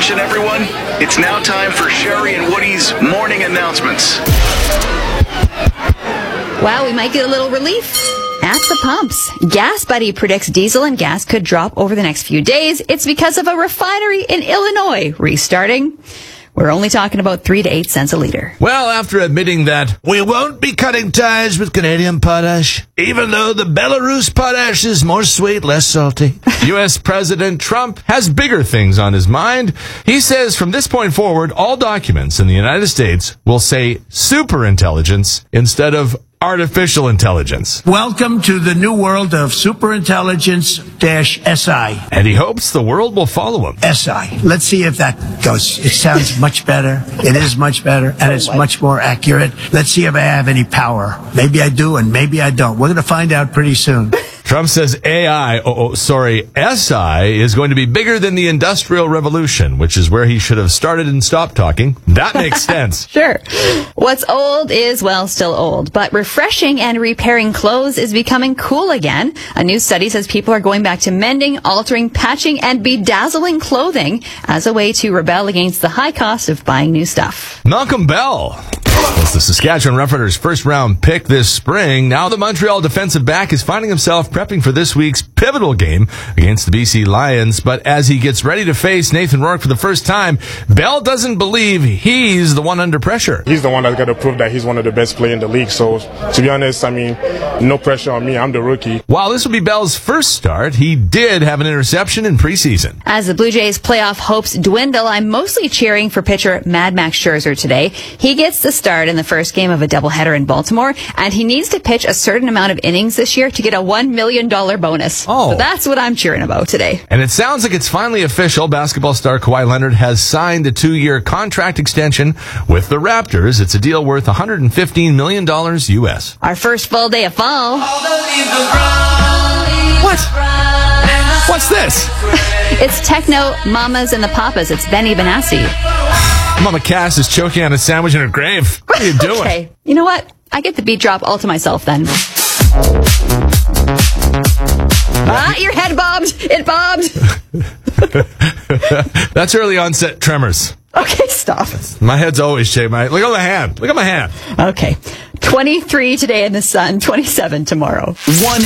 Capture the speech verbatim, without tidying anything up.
Attention, everyone. It's now time for Sherry and Woody's morning announcements. Well, we might get a little relief at the pumps. Gas Buddy predicts diesel and gas could drop over the next few days. It's because of a refinery in Illinois restarting. We're only talking about three to eight cents a liter. Well, after admitting that we won't be cutting ties with Canadian potash, even though the Belarus potash is more sweet, less salty, U S President Trump has bigger things on his mind. He says from this point forward, all documents in the United States will say superintelligence instead of artificial intelligence. Welcome to the new world of superintelligence-S I. And he hopes the world will follow him. S I. Let's see if that goes. It sounds much better. It is much better, and it's much more accurate. Let's see if I have any power. Maybe I do, and maybe I don't. We're going to find out pretty soon. Trump says A I, oh, oh, sorry, S I is going to be bigger than the Industrial Revolution, which is where he should have started and stopped talking. That makes sense. Sure. What's old is, well, still old. But refreshing and repairing clothes is becoming cool again. A new study says people are going back to mending, altering, patching, and bedazzling clothing as a way to rebel against the high cost of buying new stuff. Malcolm Bell was the Saskatchewan Roughriders' first-round pick this spring. Now the Montreal defensive back is finding himself prepping for this week's pivotal game against the B C Lions. But as he gets ready to face Nathan Rourke for the first time, Bell doesn't believe he's the one under pressure. He's the one that's got to prove that he's one of the best players in the league. So, to be honest, I mean, no pressure on me. I'm the rookie. While this will be Bell's first start, he did have an interception in preseason. As the Blue Jays' playoff hopes dwindle, I'm mostly cheering for pitcher Mad Max Scherzer today. He gets the start in the first game of a doubleheader in Baltimore, and he needs to pitch a certain amount of innings this year to get a one million dollars bonus. Oh. So that's what I'm cheering about today. And it sounds like it's finally official. Basketball star Kawhi Leonard has signed a two-year contract extension with the Raptors. It's a deal worth one hundred fifteen million dollars U S. Our first full day of fall. What? What's this? It's Techno Mamas and the Papas. It's Benny Benassi. Mama Cass is choking on a sandwich in her grave. What are you doing? Okay, you know what? I get the beat drop all to myself then. Ah, your head bobbed. It bobbed. That's early onset tremors. Okay, stop. My head's always shaved. My look at my hand. Look at my hand. Okay, twenty-three today in the sun, twenty-seven tomorrow. One